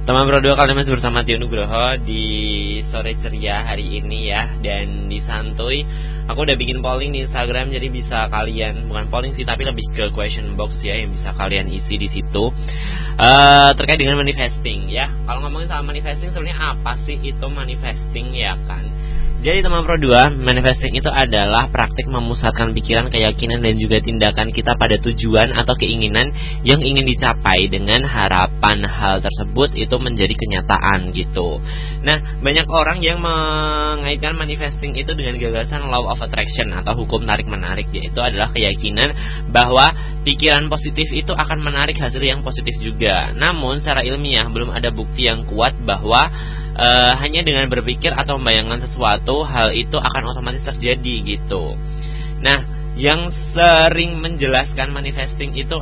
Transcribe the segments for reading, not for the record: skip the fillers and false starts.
Teman Pro 2 kalian masih bersama Tio Nugroho di sore ceria hari ini ya. Dan di Santuy aku udah bikin polling di Instagram, jadi bisa kalian, bukan polling sih tapi lebih ke question box ya, yang bisa kalian isi di situ terkait dengan manifesting ya. Kalau ngomongin soal manifesting, sebenarnya apa sih itu manifesting ya kan? Jadi teman Pro 2, manifesting itu adalah praktik memusatkan pikiran, keyakinan, dan juga tindakan kita pada tujuan atau keinginan yang ingin dicapai dengan harapan hal tersebut itu menjadi kenyataan gitu. Nah, banyak orang yang mengaitkan manifesting itu dengan gagasan law of attraction atau hukum tarik-menarik, yaitu adalah keyakinan bahwa pikiran positif itu akan menarik hasil yang positif juga. Namun secara ilmiah belum ada bukti yang kuat bahwa hanya dengan berpikir atau membayangkan sesuatu, hal itu akan otomatis terjadi gitu. Nah, yang sering menjelaskan manifesting itu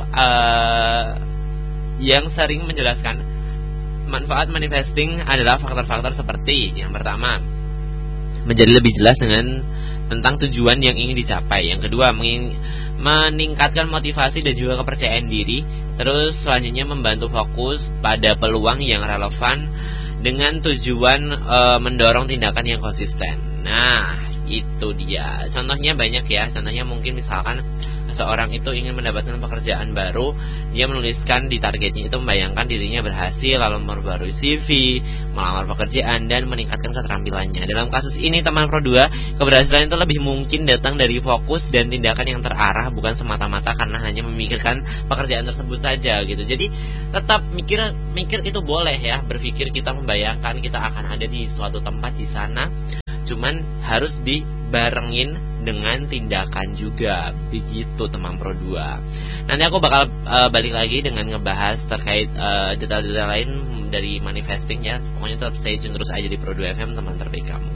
yang sering menjelaskan manfaat manifesting adalah faktor-faktor seperti yang pertama, menjadi lebih jelas tentang tujuan yang ingin dicapai. Yang kedua, meningkatkan motivasi dan juga kepercayaan diri. Terus selanjutnya, membantu fokus pada peluang yang relevan dengan tujuan mendorong tindakan yang konsisten. Nah, itu dia. Contohnya banyak ya. Contohnya mungkin misalkan seorang itu ingin mendapatkan pekerjaan baru, dia menuliskan di targetnya itu membayangkan dirinya berhasil, lalu memperbarui CV, melamar pekerjaan, dan meningkatkan keterampilannya. Dalam kasus ini teman Pro 2, keberhasilan itu lebih mungkin datang dari fokus dan tindakan yang terarah, bukan semata-mata karena hanya memikirkan pekerjaan tersebut saja gitu. Jadi tetap mikir itu boleh ya, berpikir, kita membayangkan kita akan ada di suatu tempat di sana, cuman harus dibarengin dengan tindakan juga. Begitu teman Pro 2. Nanti aku bakal balik lagi dengan ngebahas terkait detail-detail lain dari manifesting ya. Pokoknya tetap stay tune terus aja di Pro 2 FM, teman terbaik kamu.